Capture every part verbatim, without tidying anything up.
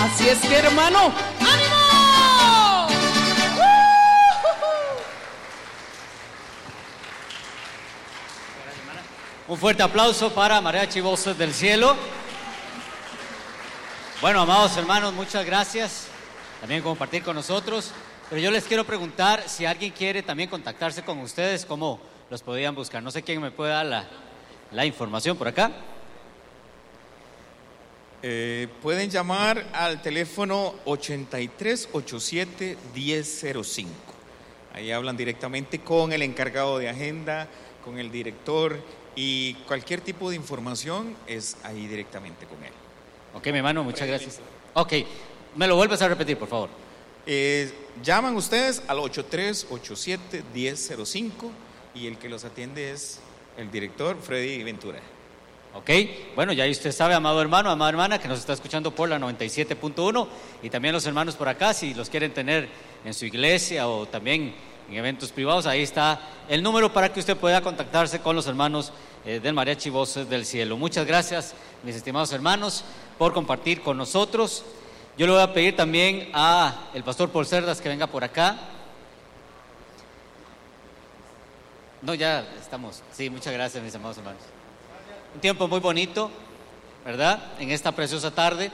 Así es que, hermano, ¡ánimo! Un fuerte aplauso para Mariachi Voces del Cielo. Bueno, amados hermanos, muchas gracias también por compartir con nosotros. Pero yo les quiero preguntar si alguien quiere también contactarse con ustedes, ¿cómo los podían buscar? No sé quién me puede dar la, la información por acá. Eh, pueden llamar al teléfono ochenta y tres ochenta y siete diez cero cinco. Ahí hablan directamente con el encargado de agenda, con el director, y cualquier tipo de información es ahí directamente con él. Ok, mi hermano, muchas gracias. Ok, me lo vuelves a repetir, por favor. Eh, llaman ustedes al ochenta y tres ochenta y siete diez cero cinco y el que los atiende es el director Freddy Ventura. Ok, bueno, ya usted sabe, amado hermano, amada hermana, que nos está escuchando por la noventa y siete punto uno, y también los hermanos por acá, si los quieren tener en su iglesia o también en eventos privados, ahí está el número para que usted pueda contactarse con los hermanos eh, del Mariachi Voces del Cielo. Muchas gracias, mis estimados hermanos, por compartir con nosotros. Yo le voy a pedir también a el pastor Paul Cerdas que venga por acá. No, ya estamos. Sí, muchas gracias, mis amados hermanos. Un tiempo muy bonito, ¿verdad? En esta preciosa tarde.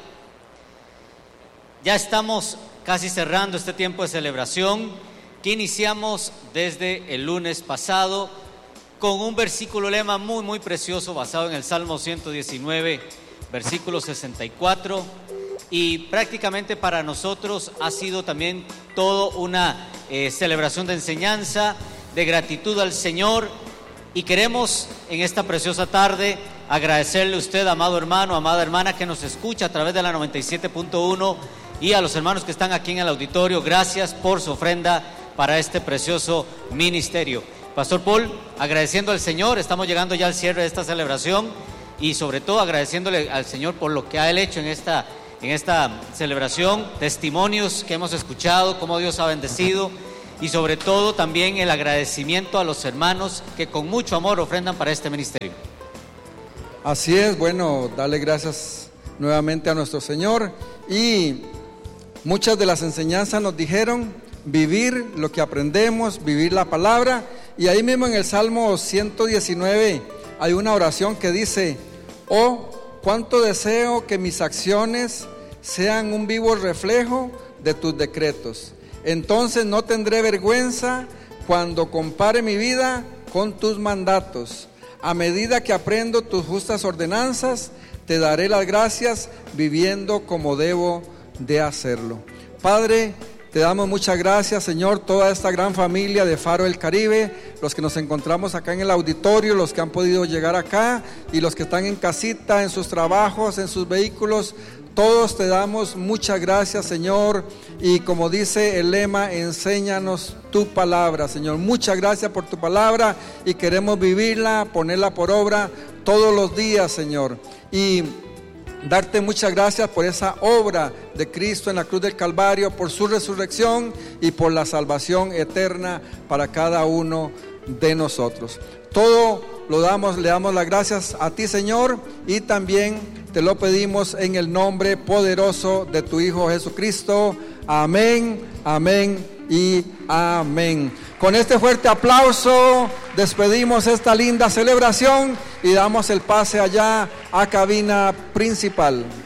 Ya estamos casi cerrando este tiempo de celebración que iniciamos desde el lunes pasado con un versículo lema muy, muy precioso basado en el Salmo ciento diecinueve, versículo sesenta y cuatro. Y prácticamente para nosotros ha sido también todo una eh, celebración de enseñanza, de gratitud al Señor. Y queremos en esta preciosa tarde agradecerle a usted, amado hermano, amada hermana, que nos escucha a través de la noventa y siete punto uno, y a los hermanos que están aquí en el auditorio. Gracias por su ofrenda para este precioso ministerio. Pastor Paul, agradeciendo al Señor, estamos llegando ya al cierre de esta celebración, y sobre todo agradeciéndole al Señor por lo que ha Él hecho en esta, en esta celebración, testimonios que hemos escuchado, cómo Dios ha bendecido, y sobre todo también el agradecimiento a los hermanos que con mucho amor ofrendan para este ministerio. Así es, bueno, darle gracias nuevamente a nuestro Señor, y muchas de las enseñanzas nos dijeron vivir lo que aprendemos, vivir la palabra, y ahí mismo en el Salmo ciento diecinueve hay una oración que dice: oh, cuánto deseo que mis acciones sean un vivo reflejo de tus decretos. Entonces no tendré vergüenza cuando compare mi vida con tus mandatos. A medida que aprendo tus justas ordenanzas, te daré las gracias viviendo como debo de hacerlo. Padre, te damos muchas gracias, Señor, toda esta gran familia de Faro del Caribe, los que nos encontramos acá en el auditorio, los que han podido llegar acá y los que están en casita, en sus trabajos, en sus vehículos. Todos te damos muchas gracias, Señor, y como dice el lema, enséñanos tu palabra, Señor. Muchas gracias por tu palabra, y queremos vivirla, ponerla por obra todos los días, Señor, y darte muchas gracias por esa obra de Cristo en la cruz del Calvario, por su resurrección y por la salvación eterna para cada uno de nosotros. Todo lo damos, le damos las gracias a ti, Señor, y también te lo pedimos en el nombre poderoso de tu Hijo Jesucristo. Amén, amén y amén. Con este fuerte aplauso despedimos esta linda celebración y damos el pase allá a cabina principal.